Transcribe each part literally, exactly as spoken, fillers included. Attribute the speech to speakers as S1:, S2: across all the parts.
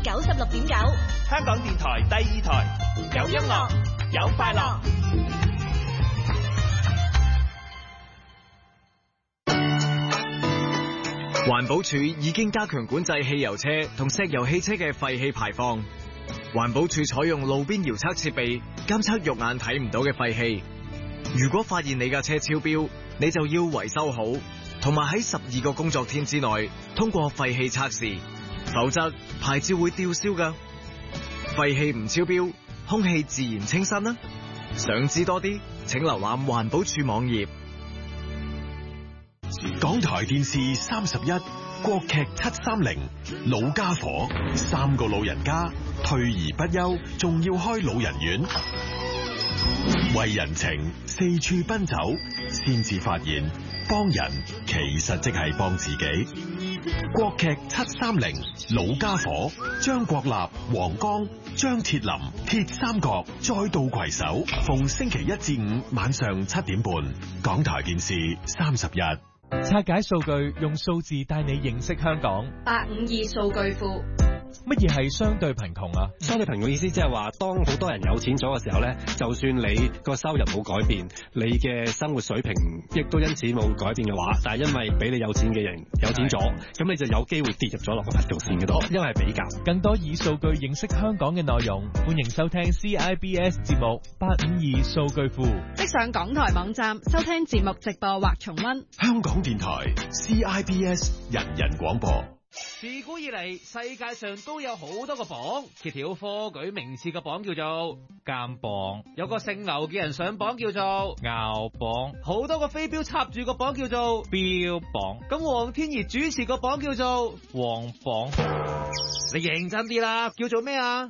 S1: 九十六點九，
S2: 香港電台第二台，有音樂，有快樂。
S3: 環保署已經加強管制汽油車同石油汽車嘅廢氣排放。環保署採用路邊遙測設備監測肉眼睇唔到嘅廢氣。如果發現你架車超標，你就要維修好，同埋喺十二個工作天之內通過廢氣測試，否則牌照會吊銷㗎。廢氣唔超標，空氣自然清新啦。想知多啲，請瀏覽環保署網頁。
S4: 港台電視三十一國劇七三零老家伙，三個老人家退而不休，仲要開老人院，為人情四處奔走，先至發現幫人其實即係幫自己。國劇七三零老家伙，張國立、黃剛、張鐵林鐵三角再度攜手，逢星期一至五晚上七點半，港台電視三十一。
S5: 拆解數據，用數字帶你認識香港。
S6: 八五二數據庫。
S5: 乜嘢係相對貧窮啊？
S7: 相對貧窮意思即係話，當好多人有錢咗嘅時候咧，就算你個收入冇改變，你嘅生活水平亦都因此冇改變嘅話，但係因為比你有錢嘅人有錢咗，咁你就有機會跌入咗落個貧窮線嗰度，因為係比較。
S5: 更多以數據認識香港嘅內容，歡迎收聽 C I B S 節目八五二數據庫，
S6: 即上港台網站收聽節目直播或重溫。
S4: 香港電台 C I B S 人人廣播。
S2: 自古以嚟，世界上都有好多個榜，揭曉科舉名次嘅榜叫做監榜，有個姓牛嘅人上榜叫做牛榜，好多個飛鏢插住個榜叫做標榜，咁黃天怡主持個榜叫做黃榜。你認真啲啦，叫做咩啊？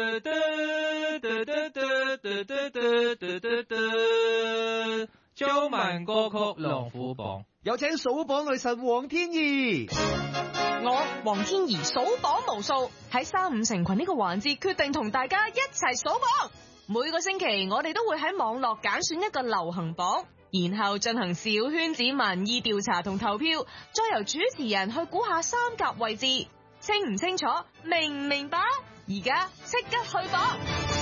S2: 中文歌曲龍虎榜，有請數榜女神黃天怡。
S1: 我黃天怡數榜無數，喺三五成群呢個環節決定同大家一齊數榜。每個星期我哋都會喺網絡揀選一個流行榜，然後進行小圈子民意調查同投票，再由主持人去估下三甲位置。清唔清楚？明唔明白？而家即刻去榜！